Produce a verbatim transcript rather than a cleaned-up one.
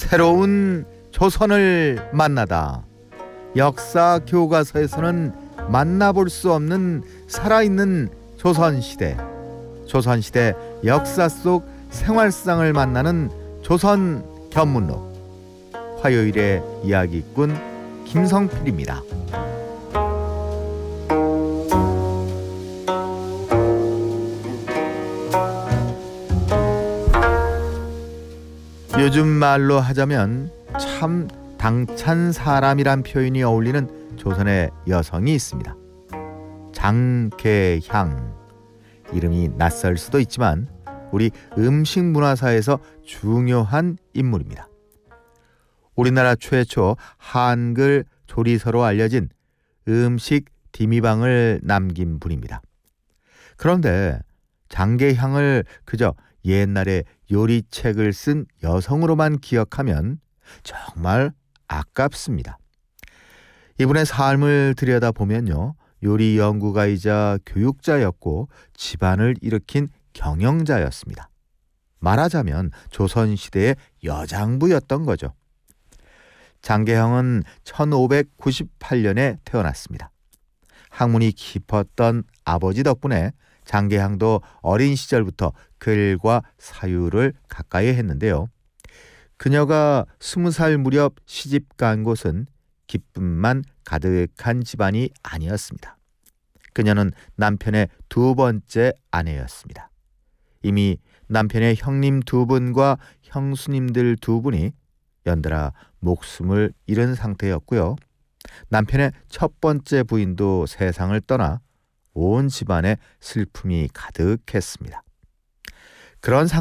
새로운 조선을 만나다. 역사 교과서에서는 만나볼 수 없는 살아있는 조선시대. 조선시대 역사 속 생활상을 만나는 조선 견문록. 화요일의 이야기꾼 김성필입니다. 요즘 말로 하자면 참 당찬 사람이란 표현이 어울리는 조선의 여성이 있습니다. 장계향. 이름이 낯설 수도 있지만 우리 음식 문화사에서 중요한 인물입니다. 우리나라 최초 한글 조리서로 알려진 음식 디미방을 남긴 분입니다. 그런데 장계향을 그저 옛날에 요리책을 쓴 여성으로만 기억하면 정말 아깝습니다. 이분의 삶을 들여다보면요, 요리 연구가이자 교육자였고 집안을 일으킨 경영자였습니다. 말하자면 조선시대의 여장부였던 거죠. 장계향은 천오백구십팔 년에 태어났습니다. 학문이 깊었던 아버지 덕분에 장계향도 어린 시절부터 글과 사유를 가까이 했는데요. 그녀가 스무 살 무렵 시집 간 곳은 기쁨만 가득한 집안이 아니었습니다. 그녀는 남편의 두 번째 아내였습니다. 이미 남편의 형님 두 분과 형수님들 두 분이 연달아 목숨을 잃은 상태였고요. 남편의 첫 번째 부인도 세상을 떠나 온 집안에 슬픔이 가득했습니다. 그런 상